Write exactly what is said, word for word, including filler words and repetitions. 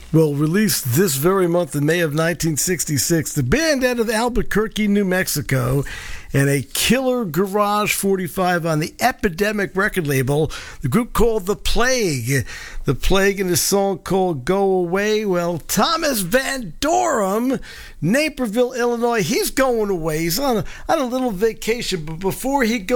Well, released this very month in May of nineteen sixty-six, the band out of Albuquerque, New Mexico, and a killer garage forty-five on the Epidemic record label, the group called The Plague. The Plague in a song called Go Away. Well, Thomas Van Doren, Naperville, Illinois, he's going away. He's on a, on a little vacation, but before he goes,